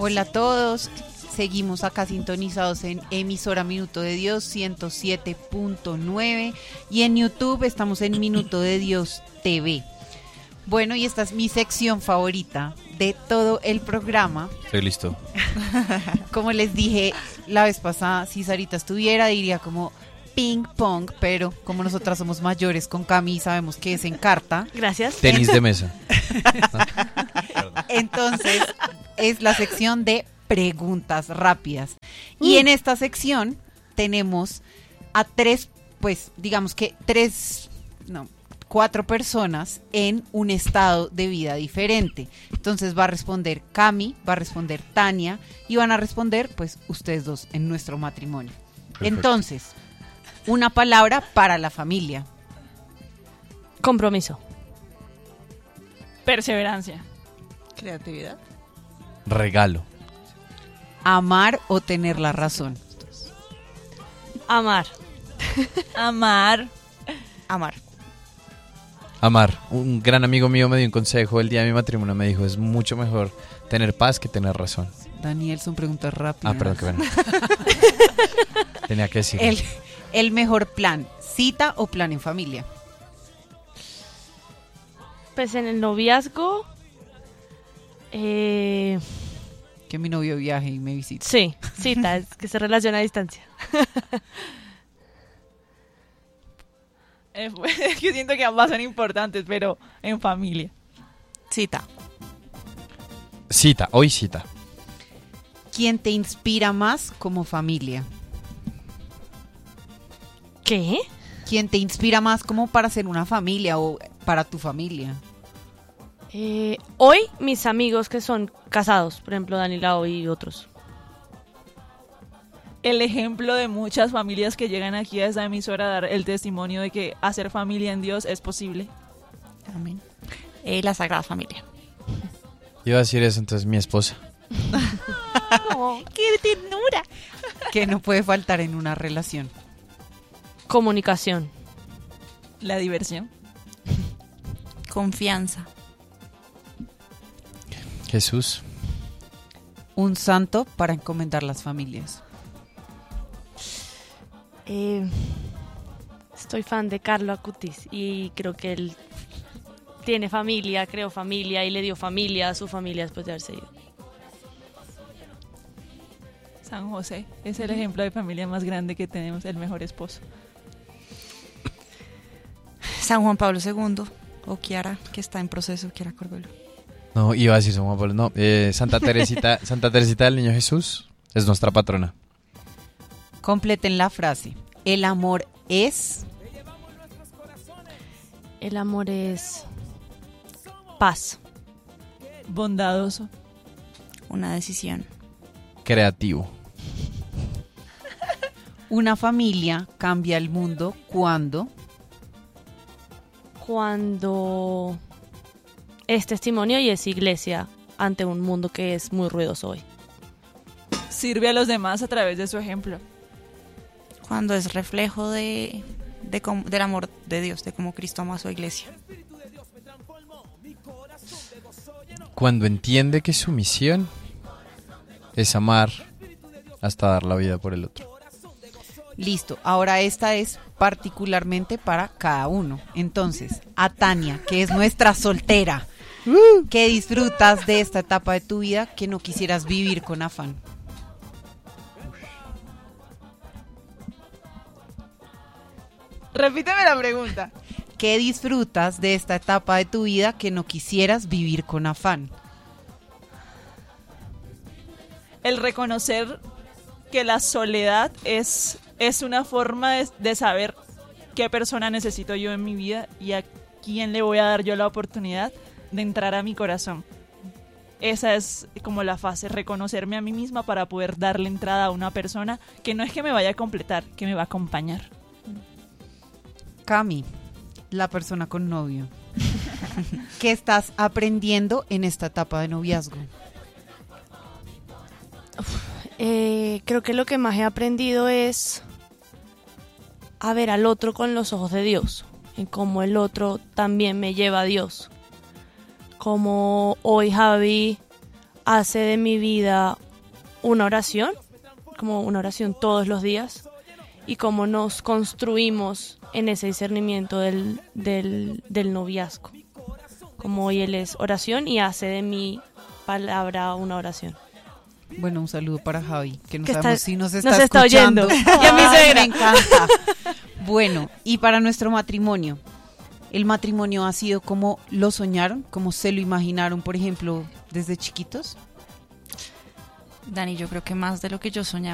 Hola a todos, seguimos acá sintonizados en emisora Minuto de Dios 107.9 y en YouTube estamos en Minuto de Dios TV. Bueno, y esta es mi sección favorita de todo el programa. Estoy listo. Como les dije la vez pasada, si Sarita estuviera diría como ping pong, pero como nosotras somos mayores con Cami sabemos que es en carta. Gracias. Tenis de mesa. Entonces es la sección de preguntas rápidas. Y en esta sección tenemos a cuatro personas en un estado de vida diferente. Entonces va a responder Cami, va a responder Tania y van a responder pues ustedes dos en nuestro matrimonio. Perfecto. Entonces, una palabra para la familia. Compromiso. Perseverancia. Creatividad. Regalo. Amar o tener la razón. Amar. Amar. Amar. Amar. Un gran amigo mío me dio un consejo el día de mi matrimonio. Me dijo, es mucho mejor tener paz que tener razón. Daniel, son preguntas rápidas. Ah, perdón, qué bueno. Tenía que decir. El mejor plan, cita o plan en familia. Pues en el noviazgo, Que mi novio viaje y me visite. sí, cita, es que se relaciona a distancia. Yo siento que ambas son importantes, pero en familia. Cita. Cita, hoy cita. ¿Quién te inspira más como familia? ¿Qué? ¿Quién te inspira más como para ser una familia o para tu familia? Hoy mis amigos que son casados, por ejemplo Danilao y otros. El ejemplo de muchas familias que llegan aquí a esta emisora a dar el testimonio de que hacer familia en Dios es posible. Amén. La Sagrada Familia. Iba a decir eso, entonces mi esposa. ¡Qué ternura! Que no puede faltar en una relación. Comunicación. La diversión. Confianza. Jesús. Un santo para encomendar las familias. Estoy fan de Carlo Acutis y creo que él tiene familia, creó familia y le dio familia a su familia después de haberse ido. San José es el ejemplo de familia más grande que tenemos, el mejor esposo. San Juan Pablo II. O Kiara, que está en proceso. Kiara Corbelo. No, iba a decir San Juan Pablo. No, Santa Teresita del Niño Jesús es nuestra patrona. Completen la frase. El amor es... El amor es paz. Bondadoso. Una decisión. Creativo. Una familia cambia el mundo cuando... Cuando es testimonio y es iglesia ante un mundo que es muy ruidoso hoy. Sirve a los demás a través de su ejemplo. Cuando es reflejo del amor de Dios, de cómo Cristo ama a su iglesia. Cuando entiende que su misión es amar hasta dar la vida por el otro. Listo, ahora esta es particularmente para cada uno. Entonces, a Tania, que es nuestra soltera, ¿qué disfrutas de esta etapa de tu vida que no quisieras vivir con afán? Repíteme la pregunta. ¿Qué disfrutas de esta etapa de tu vida que no quisieras vivir con afán? El reconocer que la soledad es una forma de saber qué persona necesito yo en mi vida y a quién le voy a dar yo la oportunidad de entrar a mi corazón. Esa es como la fase, reconocerme a mí misma para poder darle entrada a una persona que no es que me vaya a completar, que me va a acompañar. Cami, la persona con novio. ¿Qué estás aprendiendo en esta etapa de noviazgo? Creo que lo que más he aprendido es a ver al otro con los ojos de Dios, en cómo el otro también me lleva a Dios. Como hoy Javi hace de mi vida una oración, como una oración todos los días, y cómo nos construimos en ese discernimiento del noviazgo. Como hoy él es oración y hace de mi palabra una oración. Bueno, un saludo para Javi, que no Que sabemos está- si nos nos está está escuchando. oyendo. Y a mi Ay, suegra. me encanta. Bueno, y para nuestro matrimonio, ¿el matrimonio ha sido como lo soñaron, como se lo imaginaron, por ejemplo, desde chiquitos? Dani, yo creo que más de lo que yo soñaba.